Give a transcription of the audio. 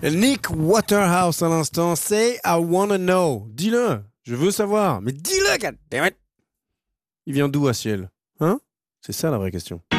Nick Waterhouse à l'instant, Say I Wanna Know. Dis-le, je veux savoir. Mais dis-le, goddammit. Il vient d'où, à ciel? Hein? C'est ça la vraie question.